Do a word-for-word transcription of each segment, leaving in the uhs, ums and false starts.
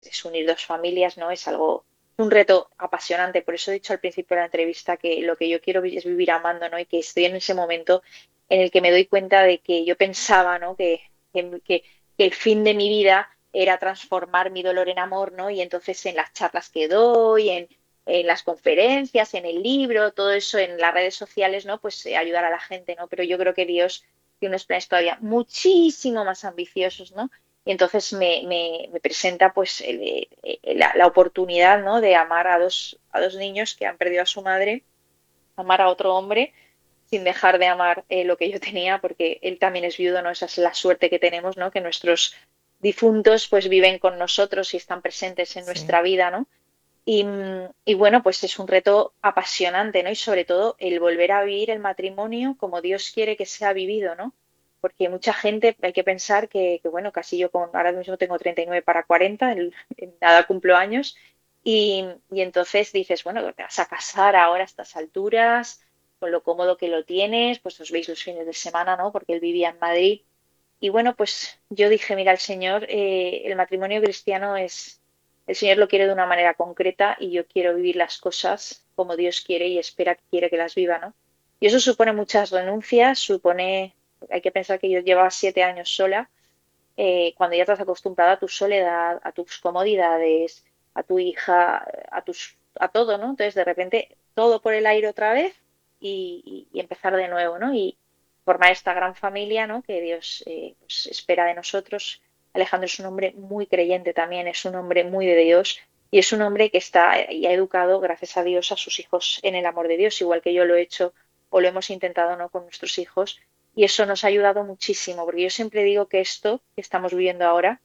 es unir dos familias, ¿no? Es algo, un reto apasionante. Por eso he dicho al principio de la entrevista que lo que yo quiero vi- es vivir amando, ¿no? Y que estoy en ese momento en el que me doy cuenta de que yo pensaba, ¿no? Que, que, que- que el fin de mi vida era transformar mi dolor en amor, ¿no? Y entonces en las charlas que doy, en, en las conferencias, en el libro, todo eso en las redes sociales, ¿no? Pues eh, ayudar a la gente, ¿no? Pero yo creo que Dios tiene unos planes todavía muchísimo más ambiciosos, ¿no? Y entonces me, me- me presenta pues el- el- la, la oportunidad, ¿no? De amar a dos, a dos niños que han perdido a su madre, amar a otro hombre sin dejar de amar eh, lo que yo tenía, porque él también es viudo, ¿no? Esa es la suerte que tenemos, ¿no? Que nuestros difuntos pues viven con nosotros y están presentes en Sí, nuestra vida, ¿no? Y, mm, y bueno, pues es un reto apasionante, ¿no? Y sobre todo el volver a vivir el matrimonio como Dios quiere que sea vivido, ¿no? Porque mucha gente, hay que pensar que, que, bueno, casi yo con, ahora mismo tengo treinta y nueve para cuarenta, el- en nada cumplo años, y, y entonces dices, bueno, te vas a casar ahora a estas alturas, con lo cómodo que lo tienes, pues os veis los fines de semana, ¿no? Porque él vivía en Madrid. Y bueno, pues yo dije, mira, el Señor, eh, el matrimonio cristiano es, el Señor lo quiere de una manera concreta y yo quiero vivir las cosas como Dios quiere y espera que quiere que las viva, ¿no? Y eso supone muchas renuncias, supone, hay que pensar que yo llevaba siete años sola, eh, cuando ya estás acostumbrada a tu soledad, a tus comodidades, a tu hija, a tus, a todo, ¿no? Entonces de repente todo por el aire otra vez y, y- y empezar de nuevo, ¿no? Y formar esta gran familia, ¿no? Que Dios eh, pues, espera de nosotros. Alejandro es un hombre muy creyente también, es un hombre muy de Dios y es un hombre que está y ha educado, gracias a Dios, a sus hijos en el amor de Dios, igual que yo lo he hecho o lo hemos intentado, ¿no? Con nuestros hijos y eso nos ha ayudado muchísimo, porque yo siempre digo que esto que estamos viviendo ahora,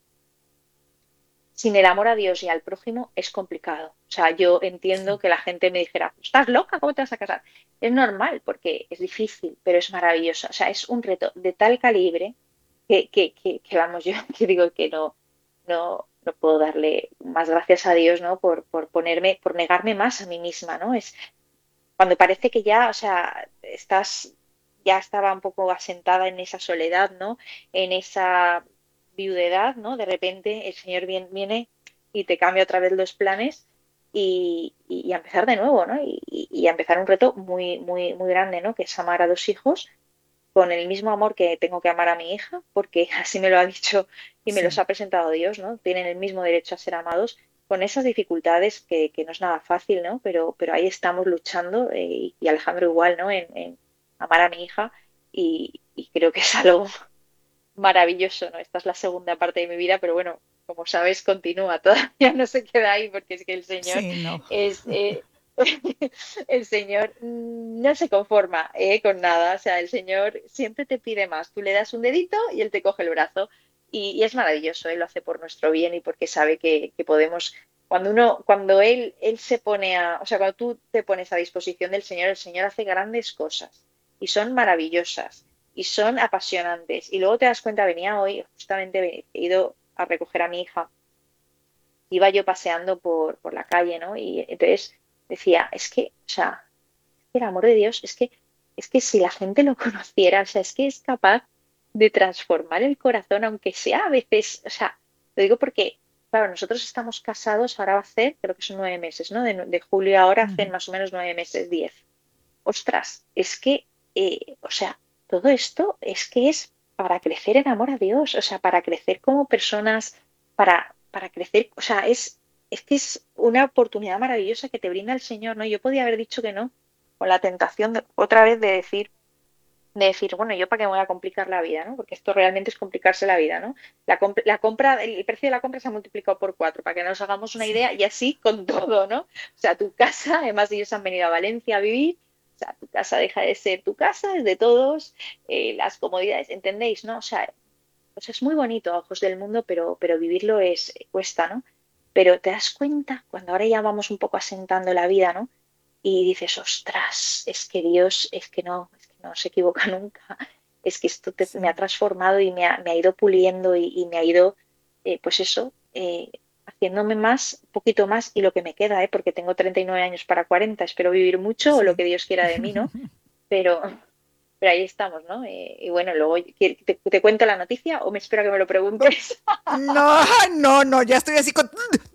sin el amor a Dios y al prójimo, es complicado. O sea, yo entiendo sí. que la gente me dijera, ¿estás loca? ¿Cómo te vas a casar? Es normal, porque es difícil, pero es maravilloso. O sea, es un reto de tal calibre que, que, que, que vamos, yo que digo que no, no, no puedo darle más gracias a Dios, ¿no? Por, por ponerme, por negarme más a mí misma, ¿no? Es cuando parece que ya, o sea, estás, ya estaba un poco asentada en esa soledad, ¿no? En esa viudedad, ¿no? De repente el Señor viene, viene y te cambia otra vez los planes y, y- y a empezar de nuevo, ¿no? Y, y- y a empezar un reto muy, muy, muy grande, ¿no? Que es amar a dos hijos con el mismo amor que tengo que amar a mi hija, porque así me lo ha dicho y me los Sí. ha presentado Dios, ¿no? Tienen el mismo derecho a ser amados con esas dificultades que, que no es nada fácil, ¿no? Pero, pero ahí estamos luchando eh, y, y Alejandro igual, ¿no? En, en amar a mi hija y, y creo que es algo maravilloso, ¿no? Esta es la segunda parte de mi vida, pero bueno, como sabes, continúa, todavía no se queda ahí porque es que el Señor Sí, no. es... eh, el Señor no se conforma eh, con nada, o sea, el Señor siempre te pide más. Tú le das un dedito y Él te coge el brazo y, y es maravilloso, Él lo hace por nuestro bien y porque sabe que, que podemos, cuando uno, cuando Él, Él se pone a, o sea, cuando tú te pones a disposición del Señor, el Señor hace grandes cosas y son maravillosas y son apasionantes. Y luego te das cuenta, venía hoy, justamente he ido a recoger a mi hija, iba yo paseando por, por la calle, ¿no? Y entonces decía, es que, o sea, el amor de Dios es que, es que si la gente lo conociera, o sea, es que es capaz de transformar el corazón, aunque sea a veces, o sea, lo digo porque, claro, nosotros estamos casados, ahora va a hacer, creo que son nueve meses, ¿no? De, de julio a ahora hacen Ujú. más o menos nueve meses, diez. Ostras, es que, eh, o sea, todo esto es que es para crecer en amor a Dios, o sea, para crecer como personas, para, para crecer, o sea, es, es que es una oportunidad maravillosa que te brinda el Señor, ¿no? Yo podía haber dicho que no, con la tentación de, otra vez de decir, de decir, bueno, yo para qué me voy a complicar la vida, ¿no? Porque esto realmente es complicarse la vida, ¿no? La, comp la compra, el precio de la compra se ha multiplicado por cuatro, para que nos hagamos una Sí. idea, y así con todo, ¿no? O sea, tu casa, además ellos han venido a Valencia a vivir, o sea, tu casa deja de ser tu casa, es de todos, eh, las comodidades, ¿entendéis, no? O sea, pues es muy bonito a ojos del mundo, pero, pero vivirlo es, cuesta, ¿no? Pero te das cuenta, cuando ahora ya vamos un poco asentando la vida, ¿no? Y dices, ostras, es que Dios, es que no, es que no se equivoca nunca, es que esto te- me ha Sí. transformado y me ha, me ha ido puliendo y, y me ha ido, eh, pues eso, eh, haciéndome más, un poquito más y lo que me queda, ¿eh? Porque tengo treinta y nueve años para cuarenta, espero vivir mucho o lo Sí. que Dios quiera de mí, ¿no? Pero, pero ahí estamos, ¿no? Eh, y bueno, luego ¿qué- te, te cuento la noticia o me espera que me lo preguntes. No, no, no, ya estoy así con...